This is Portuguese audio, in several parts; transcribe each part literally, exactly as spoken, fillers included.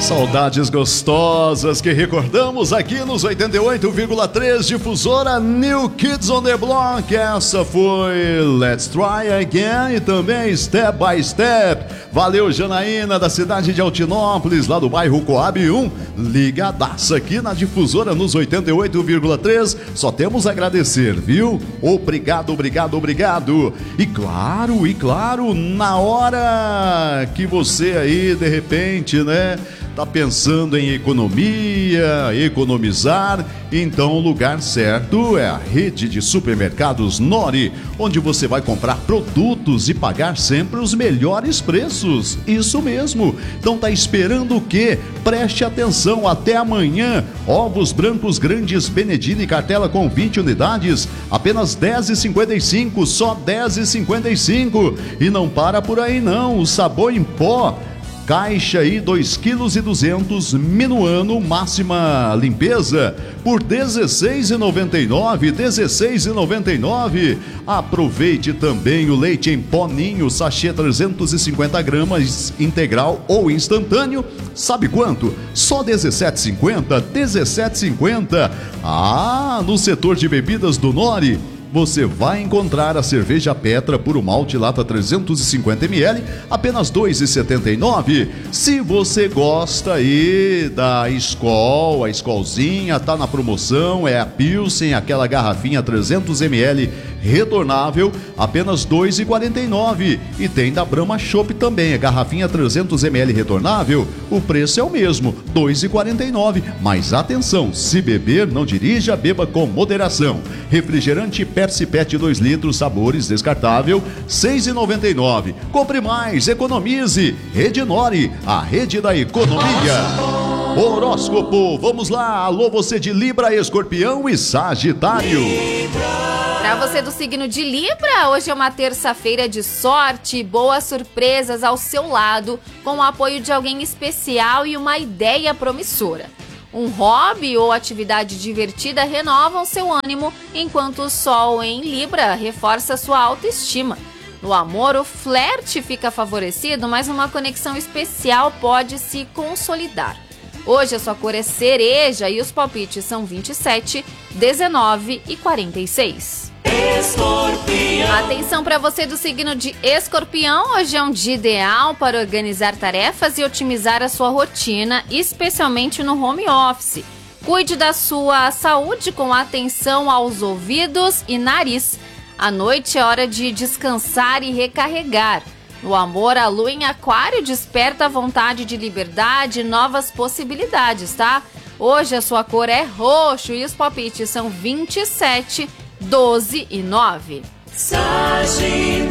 Saudades gostosas que recordamos aqui nos oitenta e oito vírgula três Difusora New Kids on the Block. Essa foi Let's Try Again e também Step by Step. Valeu, Janaína, da cidade de Altinópolis, lá do bairro Coab um, ligadaça aqui na Difusora nos oitenta e oito vírgula três. Só temos a agradecer, viu? Obrigado, obrigado, obrigado. E claro, e claro, na hora que você aí, de repente, né, tá pensando em economia, economizar, então o lugar certo é a rede de supermercados Nori, onde você vai comprar produtos e pagar sempre os melhores preços. Isso mesmo. Então tá esperando o quê? Preste atenção, até amanhã. Ovos brancos grandes Benedito e cartela com vinte unidades, apenas dez reais e cinquenta e cinco, só dez reais e cinquenta e cinco. E não para por aí não, o sabão em pó caixa aí dois quilos e duzentos Minuano máxima limpeza por dezesseis reais e noventa e nove, dezesseis reais e noventa e nove. Aproveite também o leite em pó Ninho, sachê trezentos e cinquenta gramas, integral ou instantâneo. Sabe quanto? Só dezessete reais e cinquenta, dezessete reais e cinquenta. Ah, no setor de bebidas do Nori, você vai encontrar a cerveja Petra puro malte lata trezentos e cinquenta mililitros, apenas dois reais e setenta e nove. Se você gosta aí da Skol, a Skolzinha tá na promoção, é a Pilsen, aquela garrafinha trezentos mililitros retornável, apenas dois reais e quarenta e nove. E tem da Brahma Chopp também, a garrafinha trezentos mililitros retornável, o preço é o mesmo, dois reais e quarenta e nove. Mas atenção, se beber, não dirija, beba com moderação. Refrigerante Pepsi Pet dois litros, sabores descartável, seis reais e noventa e nove. Compre mais, economize. Rede Nori, a rede da economia. Horóscopo, vamos lá. Alô, você de Libra, Escorpião e Sagitário. Para você do signo de Libra, hoje é uma terça-feira de sorte e boas surpresas ao seu lado, com o apoio de alguém especial e uma ideia promissora. Um hobby ou atividade divertida renovam seu ânimo, enquanto o Sol em Libra reforça sua autoestima. No amor, o flerte fica favorecido, mas uma conexão especial pode se consolidar. Hoje a sua cor é cereja e os palpites são vinte e sete, dezenove e quarenta e seis. Escorpião. Atenção para você do signo de Escorpião, hoje é um dia ideal para organizar tarefas e otimizar a sua rotina, especialmente no home office. Cuide da sua saúde com atenção aos ouvidos e nariz. À noite é hora de descansar e recarregar. No amor, a lua em Aquário desperta a vontade de liberdade e novas possibilidades, tá? Hoje a sua cor é roxo e os palpites são vinte e sete, doze e nove. Sagitário.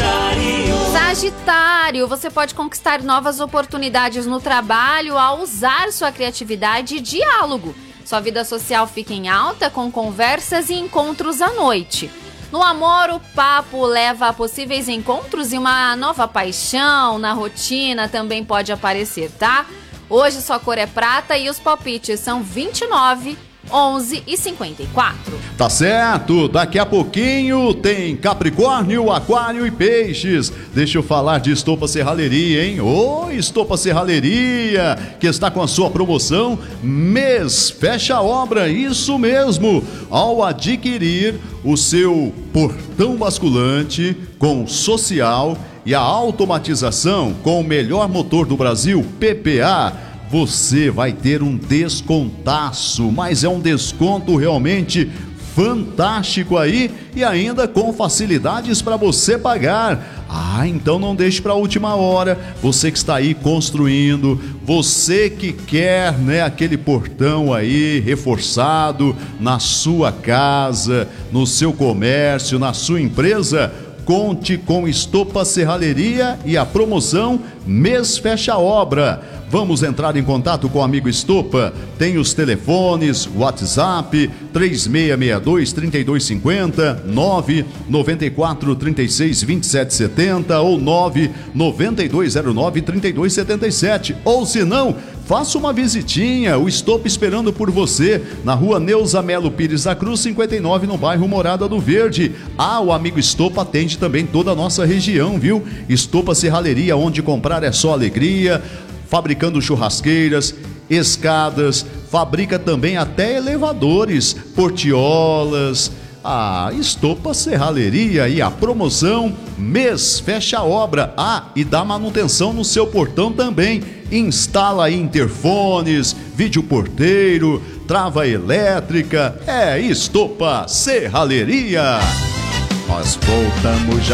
Sagitário, você pode conquistar novas oportunidades no trabalho ao usar sua criatividade e diálogo. Sua vida social fica em alta com conversas e encontros à noite. No amor, o papo leva a possíveis encontros e uma nova paixão na rotina também pode aparecer, tá? Hoje sua cor é prata e os palpites são vinte e nove, onze e cinquenta e quatro. Tá certo, daqui a pouquinho tem Capricórnio, Aquário e Peixes. Deixa eu falar de Estopa Serralheria, hein? Ô, oh, Estopa Serralheria, que está com a sua promoção Mês Fecha Obra, isso mesmo. Ao adquirir o seu portão basculante com social e a automatização com o melhor motor do Brasil, P P A, você vai ter um descontaço, mas é um desconto realmente fantástico aí e ainda com facilidades para você pagar. Ah, então não deixe para a última hora. Você que está aí construindo, você que quer, né, aquele portão aí reforçado na sua casa, no seu comércio, na sua empresa, conte com Estopa Serralheria e a promoção Mês Fecha Obra. Vamos entrar em contato com o amigo Estopa. Tem os telefones, WhatsApp três seis seis dois, três dois cinco zero, nove nove quatro, três seis, vinte e sete setenta ou nove nove dois zero nove, três dois sete sete. Ou se não, faça uma visitinha, o Estopa esperando por você, na rua Neuza Melo Pires da Cruz, cinquenta e nove, no bairro Morada do Verde. Ah, o amigo Estopa atende também toda a nossa região, viu? Estopa Serralheria, onde comprar é só alegria. Fabricando churrasqueiras, escadas, fabrica também até elevadores, portiolas. A Estopa Serralheria e a promoção mês fecha a obra. Ah, e dá manutenção no seu portão também. Instala aí interfones, vídeo porteiro, trava elétrica. É Estopa Serralheria. Nós voltamos já.